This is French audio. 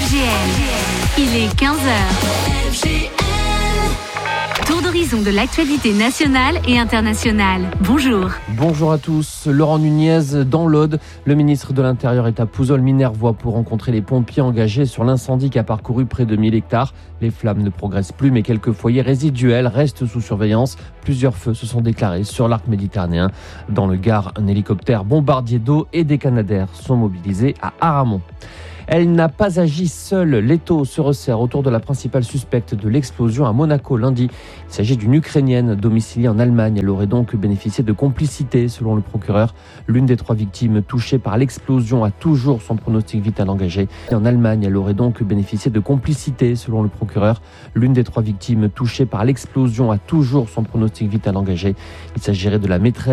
LGN. Il est 15h. Tour d'horizon de l'actualité nationale et internationale. Bonjour. Bonjour à tous. Laurent Nunez dans l'Aude. Le ministre de l'Intérieur est à Pouzol-Minervois pour rencontrer les pompiers engagés sur l'incendie qui a parcouru près de 1000 hectares. Les flammes ne progressent plus, mais quelques foyers résiduels restent sous surveillance. Plusieurs feux se sont déclarés sur l'arc méditerranéen. Dans le Gard, un hélicoptère bombardier d'eau et des Canadair sont mobilisés à Aramon. Elle n'a pas agi seule. L'étau se resserre autour de la principale suspecte de l'explosion à Monaco lundi. Il s'agit d'une Ukrainienne domiciliée en Allemagne. Elle aurait donc bénéficié de complicité, selon le procureur. L'une des 3 victimes touchées par l'explosion a toujours son pronostic vital engagé. En Allemagne, elle aurait donc bénéficié de complicité, selon le procureur. L'une des 3 victimes touchées par l'explosion a toujours son pronostic vital engagé. Il s'agirait de la maîtresse